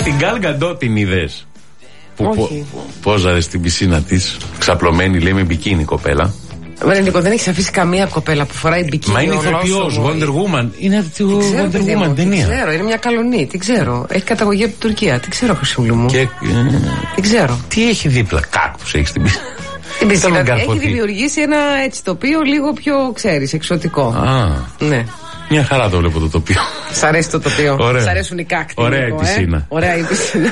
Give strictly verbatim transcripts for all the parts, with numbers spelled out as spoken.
Την Γκάλ Γκαντότ την είδες? Που πόζαρε στην πισίνα της, ξαπλωμένη, λέει, με μπικίνι κοπέλα. Μα Νίκο, δεν έχει αφήσει καμία κοπέλα που φοράει μπικίνι. Μα είναι ηθοποιός, Wonder Woman. Είναι από τη Wonder Woman ταινία. Δεν ξέρω, είναι μια καλονή, τι ξέρω. Έχει καταγωγή από την Τουρκία, τι ξέρω, Χρυσούλου μου. Και, τι ξέρω. Τι έχει δίπλα, κάκτους έχει στην πισίνα. Την πισίνα έχει δημιουργήσει ένα έτσι τοπίο λίγο πιο, ξέρεις, εξωτικό. Α, ναι. Μια χαρά το βλέπω το τοπίο. Σ' αρέσει το τοπίο. Ωραία. Σ' αρέσουν οι κάκτοι. Ωραία η πισίνα. Ε? Ωραία η πισίνα.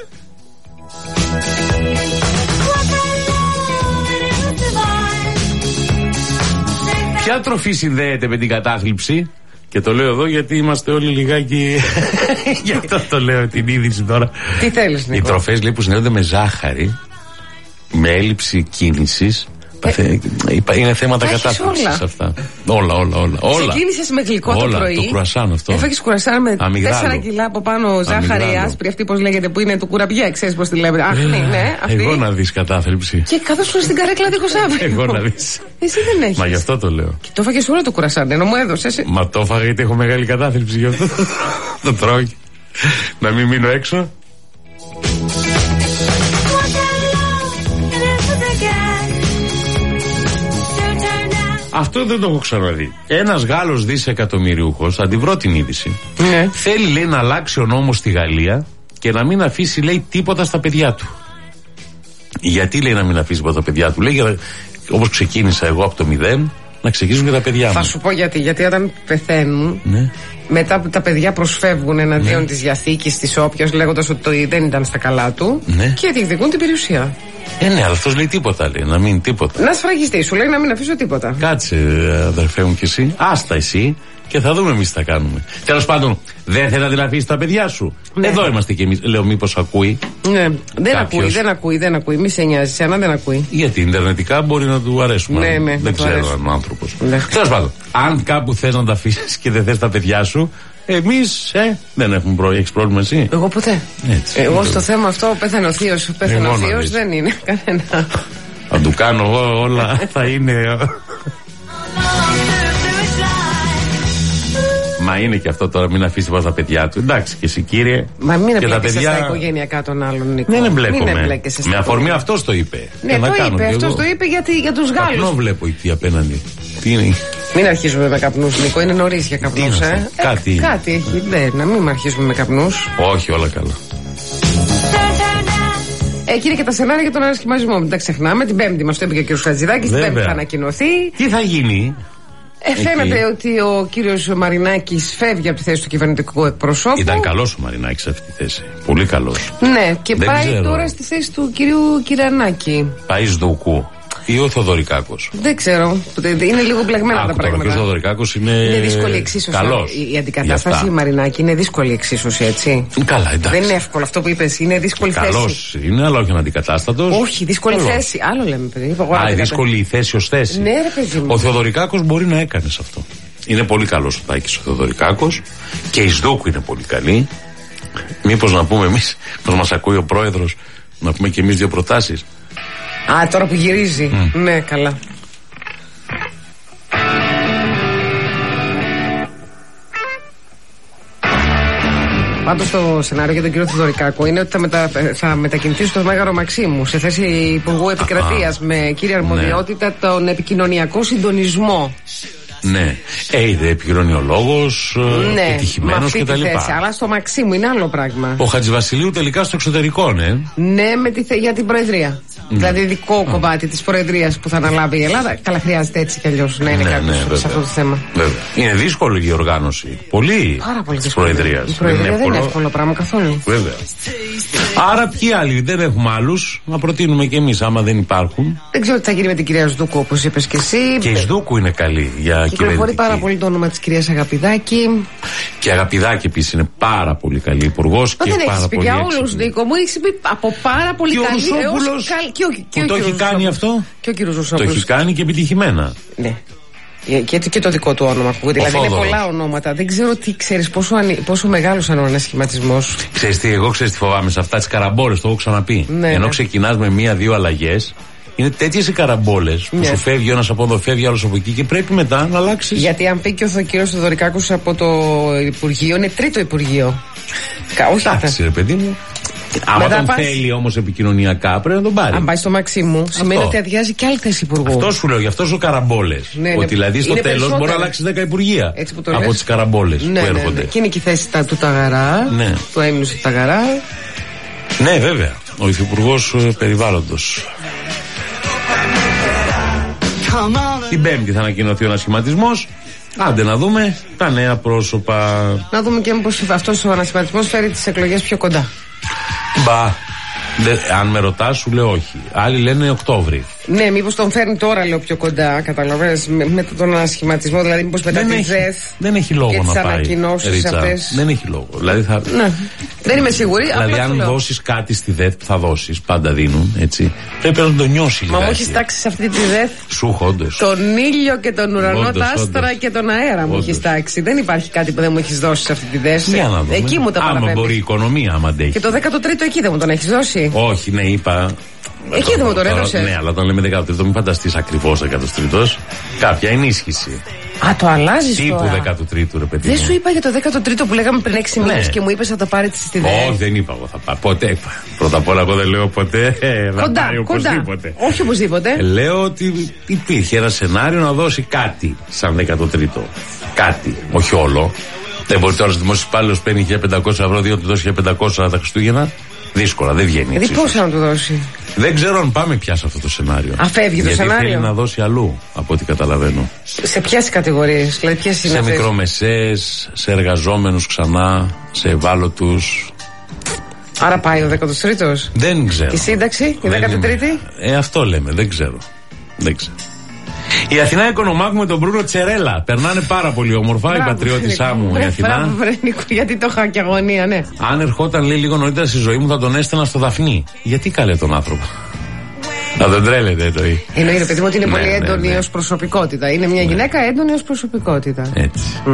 Ποια τροφή συνδέεται με την κατάθλιψη? Και το λέω εδώ γιατί είμαστε όλοι λιγάκι. Γι' αυτό το λέω την είδηση τώρα. Τι θέλεις, Νίκο? Οι τροφές, λέει, που συνδέονται με ζάχαρη, με έλλειψη κίνησης. Ε, είναι θέματα κατάθλιψης αυτά. Όλα, όλα, όλα. όλα. Ξεκίνησες με γλυκό όλα, το πρωί. Το κουρασάν αυτό. Έφαγες κουρασάν με τέσσερα κιλά από πάνω ζάχαρη Αμυγδάλο. άσπρη, αυτή πώς λέγεται, που είναι του κουραμπιέ, ξέρεις πώς τη λέμε. Αχ, ναι, ναι, αυτή. Εγώ να δεις κατάθλιψη. Και καθώς στην καρέκλα δίχως αύριο. Εγώ να δεις. Εσύ δεν έχεις. Μα γι' αυτό το λέω. Και το έφαγες όλο το κουρασάν, ενώ μου έδωσες. Μα το έφαγα γιατί έχω μεγάλη κατάθλιψη γι' αυτό. Το τρώω. Να μην μείνω έξω. Αυτό δεν το έχω ξαναδεί. Ένας Γάλλος δισεκατομμυριούχος, θα την βρω την είδηση. Ναι. Θέλει, λέει, να αλλάξει ο νόμος στη Γαλλία και να μην αφήσει, λέει, τίποτα στα παιδιά του. Γιατί, λέει, να μην αφήσει τίποτα στα παιδιά του? Λέει, όπως ξεκίνησα εγώ από το μηδέν, να ξεκινήσουν και τα παιδιά μου. Θα σου πω γιατί. Γιατί όταν πεθαίνουν, ναι, μετά τα παιδιά προσφεύγουν εναντίον ναι. της διαθήκης της όποιας, λέγοντας ότι το δεν ήταν στα καλά του, ναι, και διεκδικούν την περιουσία. Ε, ναι, αλλά αυτός λέει τίποτα, λέει, να μην τίποτα. Να σφραγιστεί, σου λέει να μην αφήσω τίποτα. Κάτσε, αδερφέ μου, κι εσύ. Άστα εσύ και θα δούμε εμείς τι θα κάνουμε. Τέλος πάντων, δεν θέλει να την αφήσει τα παιδιά σου. Ναι. Εδώ είμαστε κι εμείς. Λέω, μήπως ακούει. Ναι, δεν κάποιος. ακούει, δεν ακούει, δεν ακούει. Μη σε νοιάζει, εσένα δεν ακούει. Γιατί ιντερνετικά μπορεί να του αρέσουν. Ναι, ναι, δεν ξέρω αν ο άνθρωπος. Ναι. Τέλος πάντων, αν κάπου θες να τα αφήσεις και δεν θες τα παιδιά σου, εμείς, ε, δεν έχουμε πρόβλημα. Έχεις πρόβλημα εσύ? Εγώ ποτέ. Έτσι, εγώ στο θέμα αυτό πέθανε ο θείος. Πέθανε ο θείος, δεν είναι κανένα. Αν του κάνω εγώ όλα θα είναι. Μα είναι και αυτό τώρα, μην αφήσει τίποτα τα παιδιά του. Εντάξει, και εσύ, κύριε. Μα μην εμπλέκεσαι παιδιά... στα οικογενειακά των άλλων, Νίκο. Δεν εμπλέκομαι. Μην με αφορμή αυτό το είπε. Ναι, το είπε. Αυτό το είπε γιατί, για τους Γάλλους. Καπνό βλέπω εκεί απέναντι. Τι είναι? Μην αρχίζουμε με καπνούς, Νίκο. Είναι νωρίς για καπνούς, ε. Κάτι. Ε, κάτι έχει. Ναι, να μην αρχίζουμε με καπνούς. Όχι, όλα καλά. Εκεί είναι και τα σενάρια για τον ανασχηματισμό. Μην τα ξεχνάμε. Την Πέμπτη μας το είπε και ο κ. Χατζηδάκης. Την Πέμπτη θα ανακοινωθεί. Τι θα γίνει? Ε, φαίνεται εκεί ότι ο κύριος Μαρινάκης φεύγει από τη θέση του κυβερνητικού εκπροσώπου. Ήταν καλός ο Μαρινάκης σε αυτή τη θέση. Πολύ καλός. Ναι, και δεν πάει ξέρω. τώρα στη θέση του κυρίου Κυρανάκη. Πάει Σδούκου ή ο Θοδωρικάκος? Δεν ξέρω. Είναι λίγο μπλεγμένα τα πράγματα. Ο Θοδωρικάκος είναι, είναι δύσκολη εξίσωση. Καλός. Η αντικατάσταση Μαρινάκη είναι δύσκολη εξίσωση, έτσι. Καλά, εντάξει. Δεν είναι εύκολο αυτό που είπες. Είναι δύσκολη θέση. Καλός είναι, αλλά όχι αντικατάστατος. Όχι, δύσκολη καλός. Θέση. Άλλο λέμε, παιδί. Α, η δύσκολη η θέση ως θέση. Ναι, ρε παιδί μου. Ο Θεοδωρικάκος μπορεί να έκανε σε αυτό. Είναι πολύ καλός ο Τάκης ο Θεοδωρικάκος και η Σδούκου είναι πολύ καλή. Μήπως να πούμε εμείς, πως μας ακούει ο πρόεδρος, να πούμε και εμείς δύο προτάσεις. Α, τώρα που γυρίζει. Mm. Ναι, καλά. Πάντως το σενάριο για τον κύριο Θεοδωρικάκο είναι ότι θα, μετα... θα μετακινηθεί στο Μέγαρο Μαξίμου σε θέση Υπουργού Επικρατείας με κύρια αρμοδιότητα ναι. τον επικοινωνιακό συντονισμό. Ναι, ε, είδε επικοινωνιολόγος, ναι, επιτυχημένος κτλ. Αλλά στο Μαξίμου είναι άλλο πράγμα. Ο Χατζηβασιλείου τελικά στο εξωτερικό, ναι. Ναι, με τη θε... για την Προεδρία. Mm. Δηλαδή, δικό mm. κομμάτι της Προεδρίας που θα αναλάβει η Ελλάδα. Καλά, χρειάζεται έτσι κι αλλιώς να είναι ναι, κάποιος ναι, σε αυτό το θέμα. Βέβαια. Είναι δύσκολη η οργάνωση. Πολύ. Πάρα πολύ της Προεδρίας. Η Προεδρία δεν είναι, δεν είναι εύκολο πράγμα καθόλου. Βέβαια. Άρα, ποιοι άλλοι, δεν έχουμε άλλους να προτείνουμε κι εμείς, άμα δεν υπάρχουν. Δεν ξέρω τι θα γίνει με την κυρία Σδούκου, όπως είπες κι εσύ. Και η Σδούκου είναι καλή για κυριαρχεί πάρα πολύ το όνομα της κυρίας Αγαπηδάκη. Και η Αγαπηδάκη επίσης είναι πάρα πολύ καλή υπουργός και δεν πάρα πολύ έξυπνη. όλους, Νίκο μου, έχεις πει από πάρα πολύ και καλή έως καλή. Και ο, και που ο το έχει κάνει αυτό. Και ο κύριος Ρουσόπουλος. Το έχει κάνει και επιτυχημένα. Ναι. Και, και το δικό του όνομα. Που, δηλαδή είναι πολλά ονόματα. Δεν ξέρω τι ξέρεις, πόσο, πόσο μεγάλος είναι ο ανασχηματισμός. Ξέρεις τι, εγώ ξέρεις τι φοβάμαι σε αυτά τις καραμπόλες, το έχω ξαναπεί. Ναι, Ενώ ναι. ξεκινάς με μία-δύο αλλαγές Είναι τέτοιες οι καραμπόλες που ναι. σου φεύγει ένας από εδώ, φεύγει άλλος από εκεί και πρέπει μετά να αλλάξεις. Γιατί αν πει και ο κύριος Θεοδωρικάκος από το Υπουργείο, είναι τρίτο Υπουργείο. Όχι, εντάξει, ρε παιδί μου. Άμα τον πας... θέλει όμως επικοινωνιακά, πρέπει να τον πάρει. Αν πάει στο Μαξίμου, σημαίνει ότι αδειάζει και άλλη θέση υπουργού. Αυτό σου λέω, γι' αυτό σου καραμπόλες. Ναι, ναι. Ότι δηλαδή στο τέλος μπορεί να αλλάξει δέκα υπουργεία από τις καραμπόλες ναι, που ναι, έρχονται. Ναι. Και είναι και η θέση του Ταγαρά, ναι. του έμεινου του Ταγαρά. Ναι, βέβαια. Ο Υφυπουργός Περιβάλλοντος. Την Πέμπτη θα ανακοινωθεί ο ανασχηματισμός. Άντε να δούμε τα νέα πρόσωπα. Να δούμε και μήπως αυτός ο ανασχηματισμός φέρει τις εκλογές πιο κοντά. Μπα. Δε, αν με ρωτάς, σου λέω όχι. Άλλοι λένε Οκτώβρη. Ναι, μήπως τον φέρνει τώρα, λέω, πιο κοντά. Καταλαβαίνεις, με, μετά τον ανασχηματισμό, δηλαδή μήπως μετά τη ΔΕΘ. Δεν έχει λόγο και να τις πάει. Ανακοινώσεις αυτές. Δεν έχει λόγο. Δηλαδή θα... ναι. Δεν είμαι σίγουρη. Δηλαδή, αν δώσεις κάτι στη ΔΕΘ που θα δώσεις, πάντα δίνουν, έτσι. Πρέπει να το νιώσει. Μα μου έχει τάξει σε αυτή τη ΔΕΘ. Σου όντως. Τον ήλιο και τον ουρανό, όντως, τα άστρα όντως. Και τον αέρα μου έχει τάξει. Δεν υπάρχει κάτι που δεν μου έχει δώσει σε αυτή τη ΔΕΘ. Για να δούμε. Εκεί μου τα παραπέμπει. Άμα μπορεί η οικονομία, άμα αντέχει. Και το δέκατο τρίτο εκεί δεν μου τον έχει δώσει. Όχι, ναι, είπα. Εκεί δεν μου τον έδωσε. Ναι, αλλά όταν λέμε δέκατο τρίτο, μην φανταστείς ακριβώς δέκατο τρίτο. Κάποια ενίσχυση. Α, το αλλάζει τώρα. Τύπου δέκατο τρίτο, ρε παιδί. Δεν σου είπα για το δέκατο τρίτο που λέγαμε πριν έξι μήνες και μου είπες θα το πάρετε στη ΔΕΘ. Όχι, δεν είπα εγώ θα πάρω. Ποτέ. Πρώτα απ' όλα, εγώ δεν λέω ποτέ. Κοντά, κοντά. Όχι οπωσδήποτε. Λέω ότι υπήρχε ένα σενάριο να δώσει κάτι σαν δέκατο τρίτο. Κάτι. Όχι όλο. Δεν μπορεί τώρα ο δημόσιο υπάλληλο παίρνει χίλια πεντακόσια ευρώ, δύο του δώσει χίλια πεντακόσια τα Χριστούγεννα. Δύσκολα, δεν βγαίνει. Δηλαδή πόσο να του δώσει. Δεν ξέρω αν πάμε πια σε αυτό το σενάριο. Αφεύγει το σενάριο. Γιατί θέλει να δώσει αλλού, από ό,τι καταλαβαίνω. Σε ποιες κατηγορίες, δηλαδή ποιες είναι σε αυτές? μικρομεσαίες, σε εργαζόμενους ξανά, σε ευάλωτους. Άρα πάει ο δέκατος τρίτος. Δεν ξέρω. Η σύνταξη, η δέκατη τρίτη. Ε, αυτό λέμε, δεν ξέρω. Δεν ξέρω. Η Αθηνά Οικονομάκου με τον Μπρούνο Τσερέλα. Περνάνε πάρα πολύ όμορφα. Η πατριώτησά μου η Αθηνά. Μπράβο, βρε, Νίκο, γιατί το είχα και αγωνία, ναι. Αν ερχόταν, λέει, λίγο νωρίτερα στη ζωή μου, θα τον έστελνα στο Δαφνί. Γιατί καλέ τον άνθρωπο. Να τον τρέλετε, εννοεί. Εννοεί, παιδί μου, ότι είναι ναι, πολύ ναι, έντονη ναι. ως προσωπικότητα. Είναι μια ναι. γυναίκα έντονη ως προσωπικότητα. Έτσι. Mm.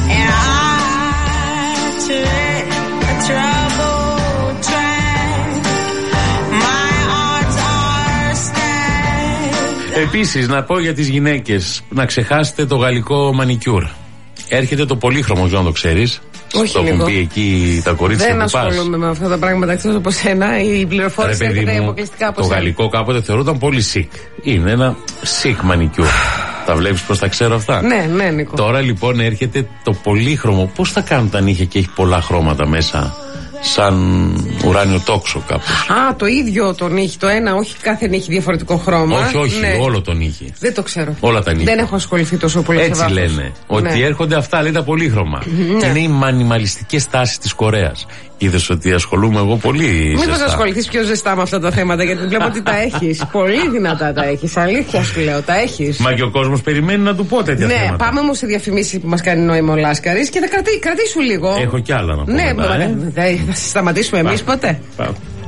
Επίσης, να πω για τις γυναίκες, να ξεχάσετε το γαλλικό μανικιούρ. Έρχεται το πολύχρωμο, για να το ξέρεις. Όχι, το έχουν πει εκεί τα κορίτσια δεν που πας. Δεν ασχολούμαι με αυτά τα πράγματα εκτός από σένα. Η πληροφόρηση έρχεται αποκλειστικά από το σένα. Το γαλλικό κάποτε θεωρούταν πολύ chic. Είναι ένα chic μανικιούρ. Τα βλέπεις πως τα ξέρω αυτά. Ναι, ναι, Νίκο. Τώρα λοιπόν έρχεται το πολύχρωμο. Πώς θα κάνουν τα νύχια και έχει πολλά χρώματα μέσα? Σαν ουράνιο τόξο κάπως. Α, το ίδιο το νύχι, το ένα, όχι κάθε νύχι διαφορετικό χρώμα. Όχι, όχι, ναι. Όλο το νύχι. Δεν το ξέρω. Όλα τα νύχια. Δεν έχω ασχοληθεί τόσο πολύ. Έτσι λένε. Ναι. Ότι έρχονται αυτά, λέει, τα πολύχρωμα. Ναι. Είναι οι μανιμαλιστικές τάσεις της Κορέας. Είδες ότι ασχολούμαι εγώ πολύ. Μήπως ασχοληθείς πιο ζεστά με αυτά τα θέματα, γιατί βλέπω ότι τα έχεις. Πολύ δυνατά τα έχεις. Αλήθεια σου λέω, τα έχεις. Μα και ο κόσμος περιμένει να του πω τέτοια ναι, θέματα. Ναι, πάμε όμως σε διαφημίσεις που μας κάνει νόημα ο Λάσκαρης και θα κρατή, κρατήσου λίγο. Έχω κι άλλα να πω. Ναι, μετά, ε? θα σταματήσουμε εμείς ποτέ. Πά.